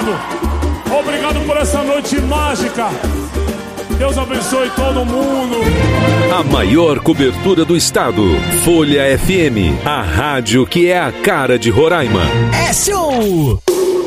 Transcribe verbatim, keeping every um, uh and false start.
obrigado. Obrigado por essa noite mágica. Deus abençoe todo mundo. A maior cobertura do estado. Folha F M, a rádio que é a cara de Roraima. É show!